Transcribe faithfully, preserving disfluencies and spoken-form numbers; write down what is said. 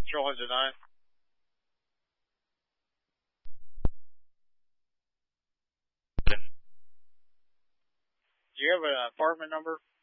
Control engine nine. Do you have an apartment number?